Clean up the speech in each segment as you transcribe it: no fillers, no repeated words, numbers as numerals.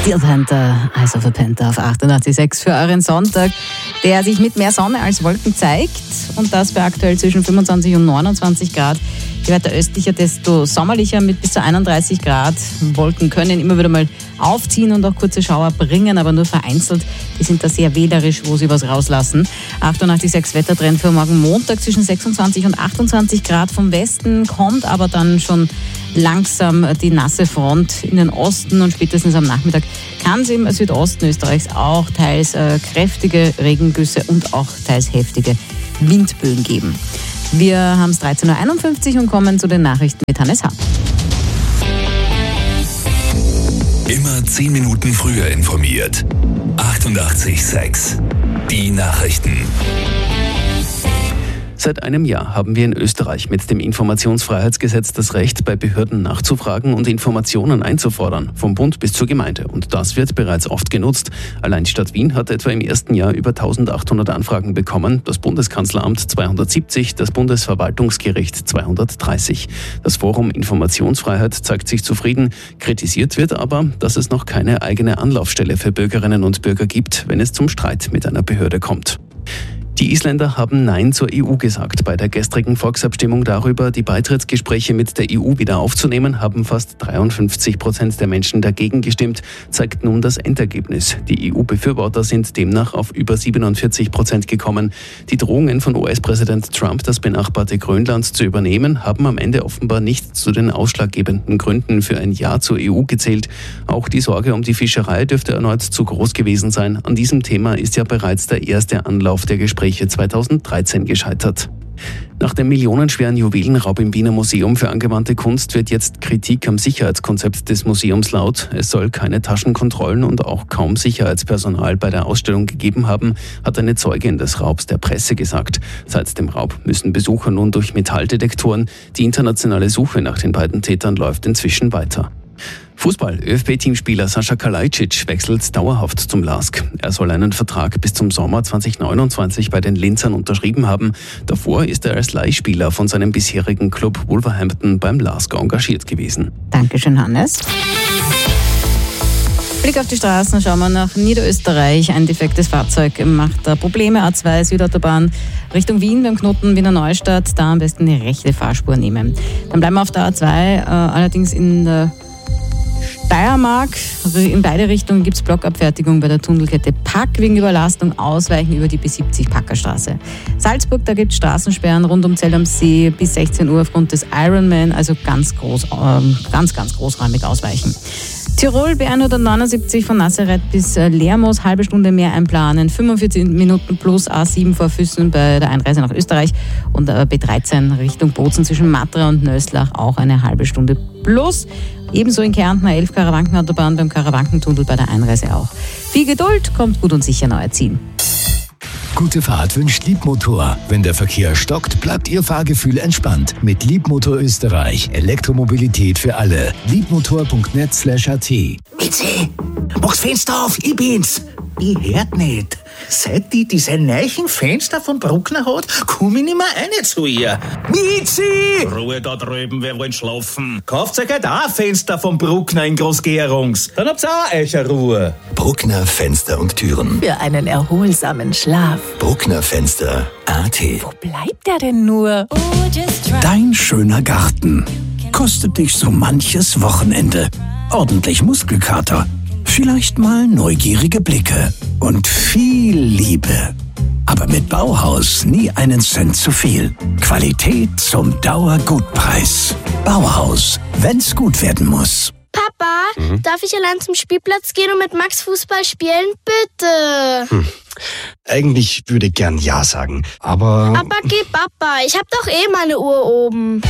Steel Panther, Eyes of a Panther auf 88,6 für euren Sonntag, der sich mit mehr Sonne als Wolken zeigt und das bei aktuell zwischen 25 und 29 Grad. Je weiter östlicher, desto sommerlicher mit bis zu 31 Grad. Wolken können immer wieder mal aufziehen und auch kurze Schauer bringen, aber nur vereinzelt. Die sind da sehr wählerisch, wo sie was rauslassen. 88,6 Wettertrend für morgen Montag zwischen 26 und 28 Grad. Vom Westen kommt aber dann schon langsam die nasse Front in den Osten und spätestens am Nachmittag kann es im Südosten Österreichs auch teils kräftige Regengüsse und auch teils heftige Windböen geben. Wir haben es 13.51 Uhr und kommen zu den Nachrichten mit Hannes H. Immer 10 Minuten früher informiert. 88,6. Die Nachrichten. Seit einem Jahr haben wir in Österreich mit dem Informationsfreiheitsgesetz das Recht, bei Behörden nachzufragen und Informationen einzufordern, vom Bund bis zur Gemeinde. Und das wird bereits oft genutzt. Allein die Stadt Wien hat etwa im ersten Jahr über 1800 Anfragen bekommen, das Bundeskanzleramt 270, das Bundesverwaltungsgericht 230. Das Forum Informationsfreiheit zeigt sich zufrieden. Kritisiert wird aber, dass es noch keine eigene Anlaufstelle für Bürgerinnen und Bürger gibt, wenn es zum Streit mit einer Behörde kommt. Die Isländer haben Nein zur EU gesagt. Bei der gestrigen Volksabstimmung darüber, die Beitrittsgespräche mit der EU wieder aufzunehmen, haben fast 53% der Menschen dagegen gestimmt, zeigt nun das Endergebnis. Die EU-Befürworter sind demnach auf über 47% gekommen. Die Drohungen von US-Präsident Trump, das benachbarte Grönland zu übernehmen, haben am Ende offenbar nicht zu den ausschlaggebenden Gründen für ein Ja zur EU gezählt. Auch die Sorge um die Fischerei dürfte erneut zu groß gewesen sein. An diesem Thema ist ja bereits der erste Anlauf der Gespräche 2013 gescheitert. Nach dem millionenschweren Juwelenraub im Wiener Museum für angewandte Kunst wird jetzt Kritik am Sicherheitskonzept des Museums laut. Es soll keine Taschenkontrollen und auch kaum Sicherheitspersonal bei der Ausstellung gegeben haben, hat eine Zeugin des Raubs der Presse gesagt. Seit dem Raub müssen Besucher nun durch Metalldetektoren. Die internationale Suche nach den beiden Tätern läuft inzwischen weiter. Fußball. ÖFB-Teamspieler Sascha Kalajdzic wechselt dauerhaft zum LASK. Er soll einen Vertrag bis zum Sommer 2029 bei den Linzern unterschrieben haben. Davor ist er als Leihspieler von seinem bisherigen Club Wolverhampton beim LASK engagiert gewesen. Dankeschön, Hannes. Blick auf die Straßen, schauen wir nach Niederösterreich. Ein defektes Fahrzeug macht da Probleme. A2 Südautobahn Richtung Wien beim Knoten Wiener Neustadt. Da am besten die rechte Fahrspur nehmen. Dann bleiben wir auf der A2, allerdings in der Steiermark. In beide Richtungen gibt es Blockabfertigung bei der Tunnelkette Pack wegen Überlastung, Ausweichen über die B70 Packerstraße. Salzburg, da gibt es Straßensperren rund um Zell am See bis 16 Uhr aufgrund des Ironman, also ganz großräumig ausweichen. Tirol, B179 von Nazareth bis Lermoos, halbe Stunde mehr einplanen, 45 Minuten plus A7 vor Füssen bei der Einreise nach Österreich und B13 Richtung Bozen zwischen Matra und Nöslach auch eine halbe Stunde plus. Ebenso in Kärnten A11 Karawankenautobahn beim Karawankentunnel bei der Einreise auch. Viel Geduld, kommt gut und sicher neuer Ziel. Gute Fahrt wünscht Liebmotor. Wenn der Verkehr stockt, bleibt Ihr Fahrgefühl entspannt. Mit Liebmotor Österreich. Elektromobilität für alle. Liebmotor.net/at. Mitzi, mach's Fenster auf, ich bin's. Ich hört nicht. Seit die diese neuen Fenster von Bruckner hat, komm ich nicht mehr rein zu ihr. Mitzi! Ruhe da drüben, wir wollen schlafen. Kauft euch halt auch ein Fenster von Bruckner in Großgärungs. Dann habt's auch euch eine Ruhe. Bruckner Fenster und Türen. Für einen erholsamen Schlaf. Bruckner Fenster.at. Wo bleibt er denn nur? Dein schöner Garten kostet dich so manches Wochenende. Ordentlich Muskelkater. Vielleicht mal neugierige Blicke und viel Liebe. Aber mit Bauhaus nie einen Cent zu viel. Qualität zum Dauergutpreis. Bauhaus, wenn's gut werden muss. Papa, darf ich allein zum Spielplatz gehen und mit Max Fußball spielen? Bitte. Eigentlich würde ich gern Ja sagen, aber... Aber geh, Papa, ich hab doch eh meine Uhr oben.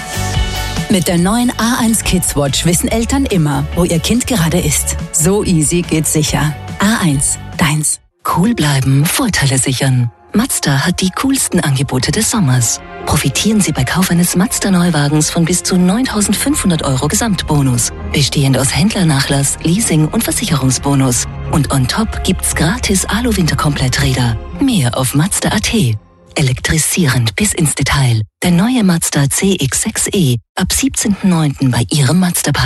Mit der neuen A1 Kids Watch wissen Eltern immer, wo ihr Kind gerade ist. So easy geht's sicher. A1, deins. Cool bleiben, Vorteile sichern. Mazda hat die coolsten Angebote des Sommers. Profitieren Sie bei Kauf eines Mazda-Neuwagens von bis zu 9.500 € Gesamtbonus. Bestehend aus Händlernachlass, Leasing und Versicherungsbonus. Und on top gibt's gratis Alu-Winterkompletträder. Mehr auf Mazda.at. Elektrisierend bis ins Detail. Der neue Mazda CX-6e ab 17.09. bei Ihrem Mazda-Partner.